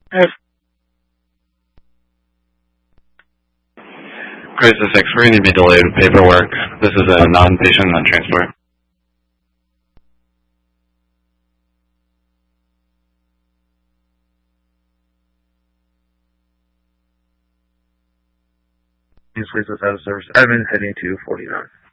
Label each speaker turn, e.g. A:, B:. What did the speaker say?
A: Yes. Crisis 6, we're going to be delayed with paperwork. This is a non-patient, non-transport. Crisis out of service. Admin heading to 49.